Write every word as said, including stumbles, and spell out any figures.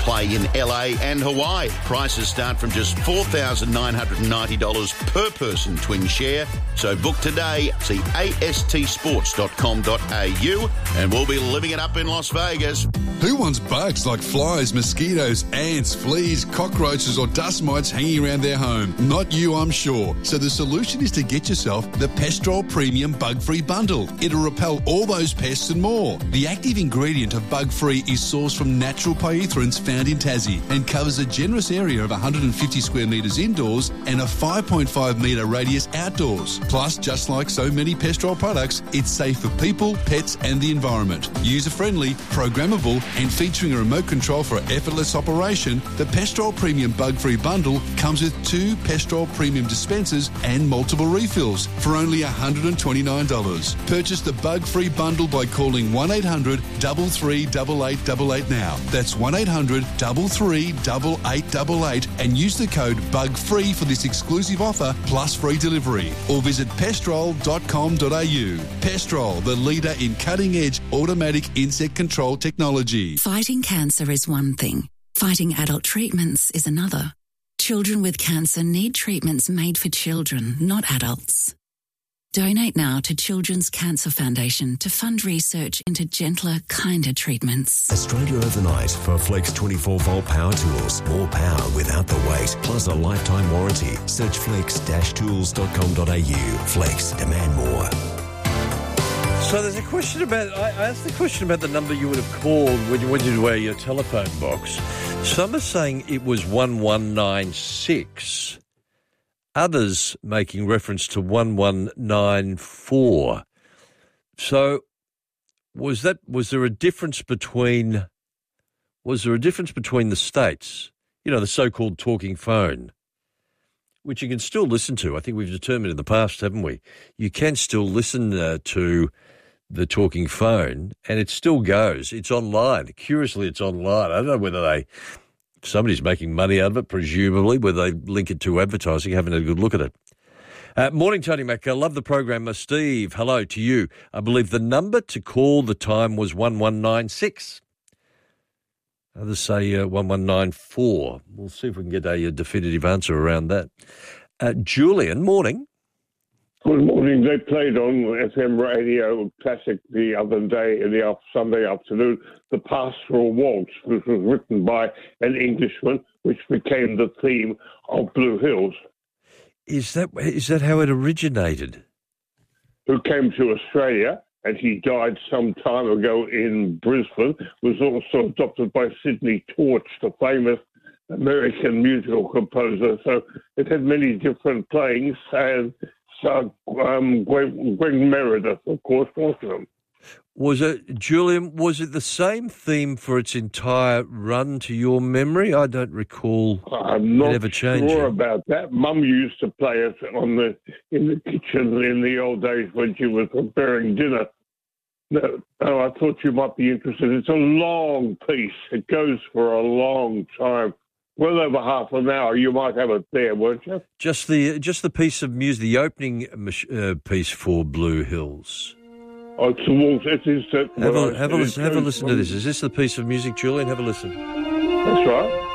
play in L A and Hawaii. Prices start from just four thousand nine hundred ninety dollars per person twin share. So book today. See A S T sports dot com dot A U and we'll be living it up in Las Vegas. Who wants bugs like flies, mosquitoes, ants, fleas, cockroaches or dust mites hanging around their home? Not you, I'm sure. So the solution is to get yourself the Pestrol Premium Bug-Free Bundle. It'll repel all those pests and more. The active ingredient of Bug-Free is sourced from natural pyrethroids found in Tassie and covers a generous area of one hundred fifty square metres indoors and a five point five metre radius outdoors. Plus, just like so many Pestrol products, it's safe for people, pets and the environment. User-friendly, programmable and featuring a remote control for effortless operation, the Pestrol Premium Bug-Free Bundle comes with two Pestrol Premium dispensers and multiple refills for only one hundred twenty-nine dollars. Purchase the Bug-Free Bundle by calling one eight hundred, three three eight, eight eight eight now. That's one eight hundred, three three eight, eight eight eight and use the code BUGFREE for this exclusive offer plus free delivery. Or visit pestrol dot com dot A U. Pestrol, the leader in cutting-edge automatic insect control technology. Fighting cancer is one thing. Fighting adult treatments is another. Children with cancer need treatments made for children, not adults. Donate now to Children's Cancer Foundation to fund research into gentler, kinder treatments. Australia Overnight for Flex twenty-four volt power tools. More power without the weight, plus a lifetime warranty. Search flex dash tools dot com dot A U. Flex, demand more. So there's a question about, I asked the question about the number you would have called when you, when you wear your telephone box. Some are saying it was one one nine six. Others making reference to one one nine four. So was that, was there a difference between, was there a difference between the states? You know, the so-called talking phone, which you can still listen to. I think we've determined in the past, haven't we? You can still listen uh, to the talking phone, and it still goes. It's online. Curiously, it's online. I don't know whether they, somebody's making money out of it, presumably, whether they link it to advertising. Haven't had a good look at it. Uh, morning, Tony Mac. I love the program. Uh, Steve, hello to you. I believe the number to call the time was one one nine six. Others say uh, one one nine four. We'll see if we can get a, a definitive answer around that. Uh, Julian, morning. Good morning. They played on F M Radio Classic the other day, in the Sunday afternoon, The Pastoral Waltz, which was written by an Englishman, which became the theme of Blue Hills. Is that is that how it originated? Who came to Australia, and he died some time ago in Brisbane, was also adopted by Sidney Torch, the famous American musical composer. So it had many different playings, and so um, Greg, Greg Meredith, of course, was them. Was it, Julian, was it the same theme for its entire run to your memory? I don't recall I'm not it ever changing. sure about that. Mum used to play it on the in the kitchen in the old days when she was preparing dinner. No, no, I thought you might be interested. It's a long piece. It goes for a long time. Well over half an hour. You might have it there, won't you? Just the just the piece of music, the opening uh, piece for Blue Hills. Oh, it's a waltz. It is. Uh, have well, a, have a, listen, have a listen to this. Is this the piece of music, Julian? Have a listen. That's right.